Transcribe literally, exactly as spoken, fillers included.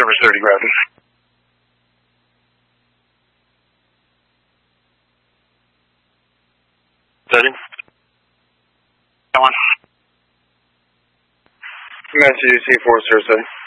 Service thirty, gravity. Setting. Come on. Command C D C four, zero setting.